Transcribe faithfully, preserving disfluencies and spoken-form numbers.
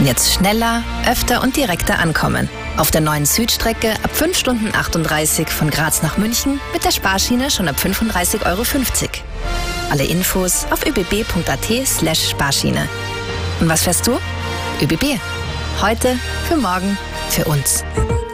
Und jetzt schneller, öfter und direkter ankommen. Auf der neuen Südstrecke ab fünf Stunden achtunddreißig von Graz nach München mit der Sparschiene schon ab fünfunddreißig Euro fünfzig. Alle Infos auf öbb.at slash Sparschiene. Und was fährst du? ÖBB. Heute, für morgen, für uns.